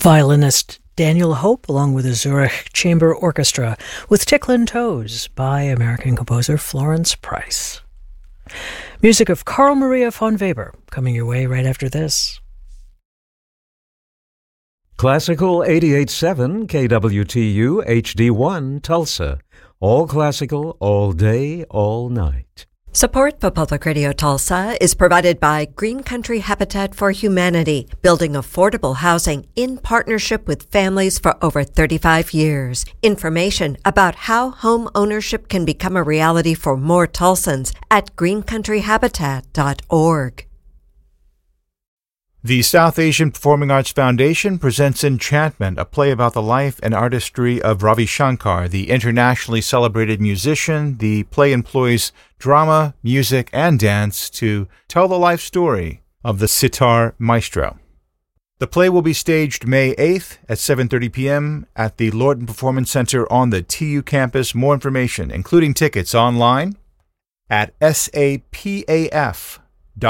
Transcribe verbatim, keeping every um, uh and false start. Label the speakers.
Speaker 1: Violinist Daniel Hope, along with the Zurich Chamber Orchestra, with Ticklin' Toes by American composer Florence Price. Music of Carl Maria von Weber, coming your way right after this.
Speaker 2: Classical eighty-eight point seven K W T U H D one Tulsa. All classical, all day, all night.
Speaker 3: Support for Public Radio Tulsa is provided by Green Country Habitat for Humanity, building affordable housing in partnership with families for over thirty-five years. Information about how home ownership can become a reality for more Tulsans at green country habitat dot org.
Speaker 4: The South Asian Performing Arts Foundation presents Enchantment, a play about the life and artistry of Ravi Shankar, the internationally celebrated musician. The play employs drama, music, and dance to tell the life story of the sitar maestro. The play will be staged May eighth at seven thirty p.m. at the Lorton Performance Center on the T U campus. More information, including tickets, online at S A P A F